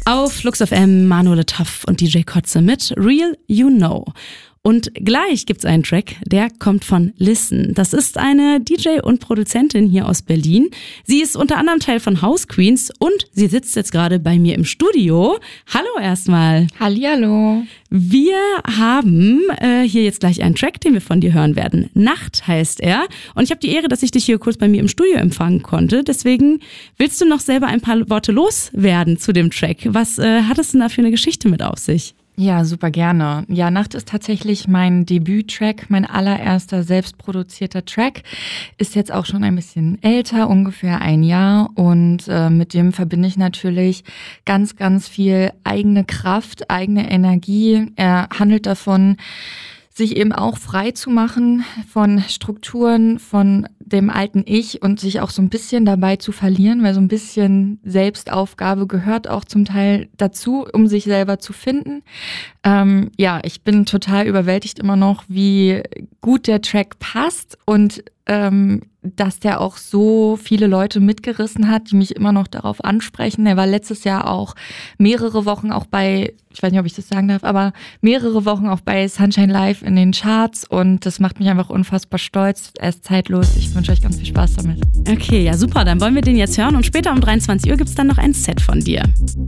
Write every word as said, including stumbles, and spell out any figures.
Auf Flux F M Manuel Taff und D J Kotze mit Real You Know. Und gleich gibt's einen Track, der kommt von Listen. Das ist eine D J und Produzentin hier aus Berlin. Sie ist unter anderem Teil von House Queens und sie sitzt jetzt gerade bei mir im Studio. Hallo erstmal. Hallihallo. Wir haben äh, hier jetzt gleich einen Track, den wir von dir hören werden. Nacht heißt er. Und ich habe die Ehre, dass ich dich hier kurz bei mir im Studio empfangen konnte. Deswegen willst du noch selber ein paar Worte loswerden zu dem Track. Was äh, hat es denn da für eine Geschichte mit auf sich? Ja, super gerne. Ja, Nacht ist tatsächlich mein Debüt-Track, mein allererster selbstproduzierter Track. Ist jetzt auch schon ein bisschen älter, ungefähr ein Jahr. Und äh, mit dem verbinde ich natürlich ganz, ganz viel eigene Kraft, eigene Energie. Er handelt davon, sich eben auch frei zu machen von Strukturen, von dem alten Ich und sich auch so ein bisschen dabei zu verlieren, weil so ein bisschen Selbstaufgabe gehört auch zum Teil dazu, um sich selber zu finden. Ähm, ja, ich bin total überwältigt immer noch, wie gut der Track passt und ähm, dass der auch so viele Leute mitgerissen hat, die mich immer noch darauf ansprechen. Er war letztes Jahr auch mehrere Wochen auch bei, ich weiß nicht, ob ich das sagen darf, aber mehrere Wochen auch bei Sunshine Live in den Charts und das macht mich einfach unfassbar stolz. Er ist zeitlos. Ich wünsche euch ganz viel Spaß damit. Okay, ja super. Dann wollen wir den jetzt hören und später um dreiundzwanzig Uhr gibt's dann noch ein Set von dir.